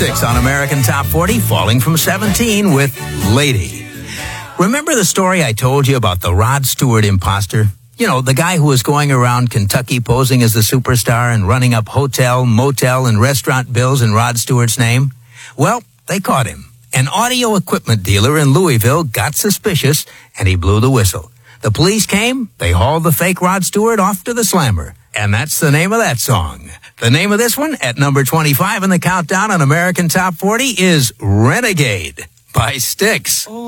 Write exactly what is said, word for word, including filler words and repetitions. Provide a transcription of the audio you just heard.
six on American Top forty, falling from seventeen with Lady. Remember the story I told you about the Rod Stewart imposter? You know, the guy who was going around Kentucky posing as the superstar and running up hotel, motel, and restaurant bills in Rod Stewart's name? Well, they caught him. An audio equipment dealer in Louisville got suspicious, and he blew the whistle. The police came, they hauled the fake Rod Stewart off to the slammer. And that's the name of that song. The name of this one, at number twenty-five in the countdown on American Top forty, is Renegade by Styx.